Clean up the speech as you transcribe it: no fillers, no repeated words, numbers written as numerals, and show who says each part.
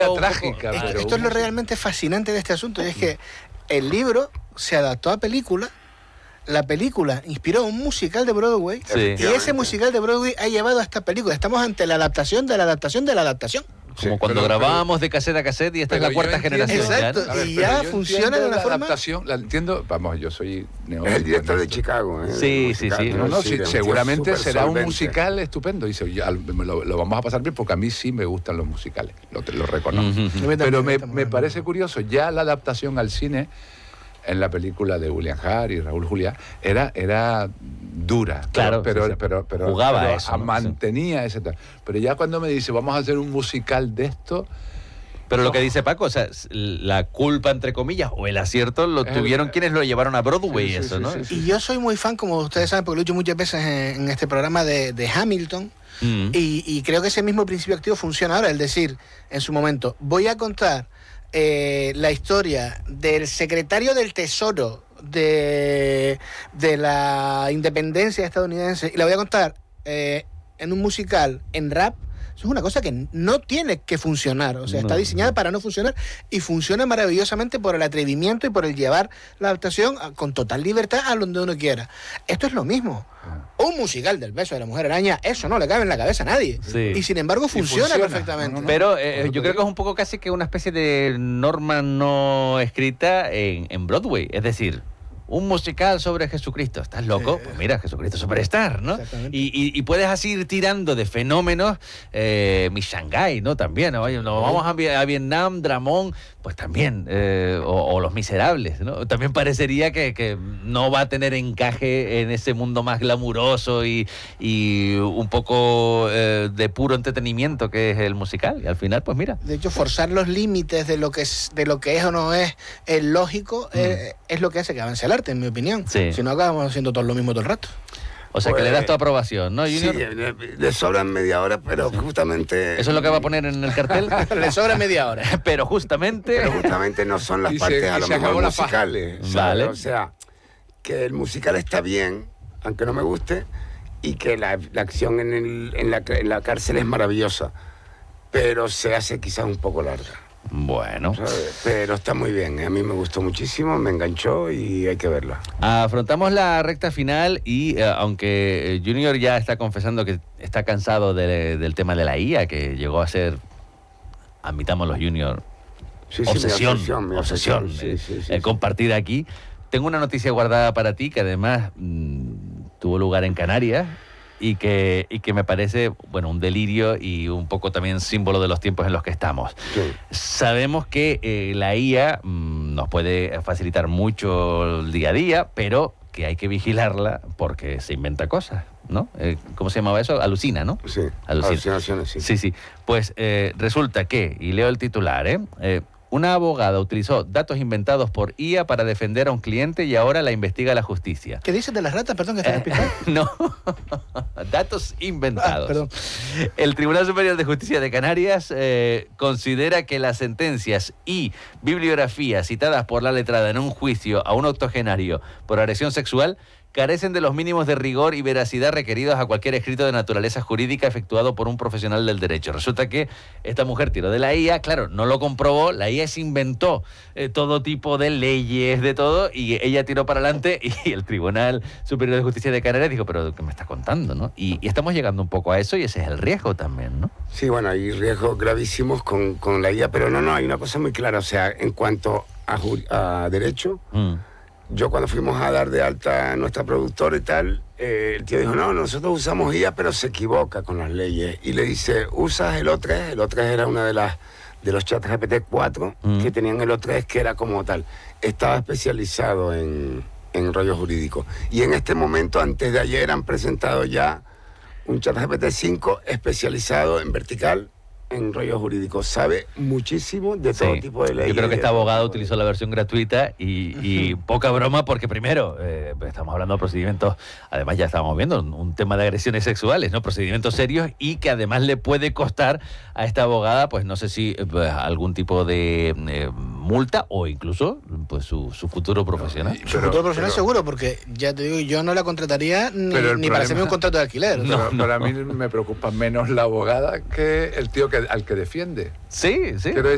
Speaker 1: trágica.
Speaker 2: Esto es lo realmente fascinante de este asunto, y es que el libro se adaptó a película. La película inspiró un musical de Broadway,
Speaker 3: Sí.
Speaker 2: y ese musical de Broadway ha llevado a esta película. Estamos ante la adaptación de la adaptación de la adaptación.
Speaker 3: Como cuando grabábamos de casete a casete y esta es la cuarta generación.
Speaker 2: Exacto.
Speaker 3: ¿ya?
Speaker 1: A ver,
Speaker 2: Y
Speaker 1: pero
Speaker 2: ya
Speaker 1: yo
Speaker 2: funciona
Speaker 1: entiendo
Speaker 2: de una
Speaker 1: la
Speaker 2: forma...
Speaker 1: adaptación, la entiendo, vamos, yo soy
Speaker 4: Es el director de Chicago.
Speaker 3: Sí, sí, sí.
Speaker 1: No, sí, seguramente será un
Speaker 4: solvente.
Speaker 1: musical estupendo. Y lo vamos a pasar bien porque a mí sí me gustan los musicales, lo reconozco. Pero me parece curioso, ya la adaptación al cine en la película de William Hart y Raúl Juliá era dura.
Speaker 3: Claro,
Speaker 1: pero
Speaker 3: jugaba
Speaker 1: pero
Speaker 3: eso, ¿no?
Speaker 1: mantenía ese... Pero ya cuando me dice, vamos a hacer un musical de esto...
Speaker 3: Pero lo que dice Paco, o sea, la culpa, entre comillas, o el acierto, lo tuvieron quienes lo llevaron a Broadway,
Speaker 1: sí,
Speaker 3: eso,
Speaker 1: sí,
Speaker 3: ¿no?
Speaker 1: sí, sí.
Speaker 2: Y yo soy muy fan, como ustedes saben, porque lo he dicho muchas veces en este programa de Hamilton, y creo que ese mismo principio activo funciona ahora, es decir, en su momento, voy a contar la historia del secretario del Tesoro de la independencia estadounidense, y la voy a contar en un musical, en rap. Eso es una cosa que no tiene que funcionar, o sea, está diseñada para no funcionar, y funciona maravillosamente por el atrevimiento y por el llevar la adaptación con total libertad a donde uno quiera. Esto es lo mismo. Un musical del beso de la mujer araña, eso no le cabe en la cabeza a nadie.
Speaker 3: Sí.
Speaker 2: Y sin embargo funciona perfectamente.
Speaker 3: Pero yo creo que es un poco casi que una especie de norma no escrita en Broadway. Es decir, un musical sobre Jesucristo. ¿Estás loco? Pues mira, Jesucristo Superstar, ¿no? Y puedes así ir tirando de fenómenos. Mi Shanghái, ¿no? También. Oye, nos vamos a Vietnam, Dramón, pues también. O Los Miserables, ¿no? También parecería que no va a tener encaje en ese mundo más glamuroso y un poco de puro entretenimiento que es el musical. Y al final, pues mira.
Speaker 2: De hecho, forzar los límites de lo que es o no es lógico es lo que hace que avance el arte, en mi opinión.
Speaker 3: Sí.
Speaker 2: Si no, acabamos haciendo todo lo mismo todo el rato.
Speaker 3: O sea, que le das tu aprobación, ¿no, Junior?
Speaker 4: Sí, le sobran media hora, pero justamente...
Speaker 3: ¿Eso es lo que va a poner en el cartel?
Speaker 2: Le sobra media hora.
Speaker 3: Pero justamente
Speaker 4: no son las
Speaker 1: Y
Speaker 4: partes
Speaker 1: se
Speaker 4: a lo
Speaker 1: acabó
Speaker 4: mejor
Speaker 1: la
Speaker 4: musicales. ¿sabes?
Speaker 3: Vale.
Speaker 4: O sea, que el musical está bien, aunque no me guste, y que la acción en la cárcel es maravillosa, pero se hace quizás un poco larga.
Speaker 3: Bueno,
Speaker 4: ¿sabes? Pero está muy bien, a mí me gustó muchísimo, me enganchó y hay que verla.
Speaker 3: afrontamos la recta final y aunque Junior ya está confesando que está cansado del tema de la IA, que llegó a ser, admitámoslo, Junior,
Speaker 4: Sí,
Speaker 3: obsesión,
Speaker 4: mi obsesión. Sí,
Speaker 3: compartida aquí. Tengo una noticia guardada para ti que además tuvo lugar en Canarias y que me parece, bueno, un delirio y un poco también símbolo de los tiempos en los que estamos.
Speaker 4: Sí.
Speaker 3: Sabemos que la IA nos puede facilitar mucho el día a día, pero que hay que vigilarla porque se inventa cosas, ¿no? ¿Cómo se llamaba eso? Alucina, ¿no?
Speaker 4: Sí,
Speaker 3: Alucinaciones,
Speaker 4: sí.
Speaker 3: Sí. Pues resulta que, y leo el titular, una abogada utilizó datos inventados por IA para defender a un cliente y ahora la investiga la justicia.
Speaker 2: ¿Qué dices de las ratas? Perdón, que estás explicando.
Speaker 3: No, datos inventados.
Speaker 2: Perdón.
Speaker 3: El Tribunal Superior de Justicia de Canarias considera que las sentencias y bibliografías citadas por la letrada en un juicio a un octogenario por agresión sexual carecen de los mínimos de rigor y veracidad requeridos a cualquier escrito de naturaleza jurídica efectuado por un profesional del derecho. Resulta que esta mujer tiró de la IA, claro, no lo comprobó, la IA se inventó todo tipo de leyes, de todo, y ella tiró para adelante y el Tribunal Superior de Justicia de Canarias dijo, pero ¿qué me estás contando, no? Y estamos llegando un poco a eso y ese es el riesgo también, ¿no?
Speaker 4: Sí, bueno, hay riesgos gravísimos con la IA, pero no, hay una cosa muy clara, o sea, en cuanto a derecho... Yo cuando fuimos a dar de alta a nuestra productora y tal, el tío dijo, no, nosotros usamos IA, pero se equivoca con las leyes. Y le dice, ¿usas el O3? El O3 era una de los chats GPT-4 que tenían el O3, que era como tal. Estaba especializado en rollo jurídico. Y en este momento, antes de ayer, han presentado ya un chat GPT-5 especializado en vertical, en rollo jurídico. Sabe muchísimo de todo tipo de leyes.
Speaker 3: Yo creo que esta abogada utilizó la versión gratuita y poca broma porque primero estamos hablando de procedimientos, además ya estábamos viendo un tema de agresiones sexuales, ¿no? Procedimientos serios y que además le puede costar a esta abogada, pues no sé si algún tipo de multa o incluso pues su futuro profesional.
Speaker 2: Su futuro profesional seguro, porque ya te digo, yo no la contrataría ni para hacerme un contrato de alquiler.
Speaker 1: Pero a mí me preocupa menos la abogada que el tío al que defiende.
Speaker 3: Sí.
Speaker 1: Quiero decir,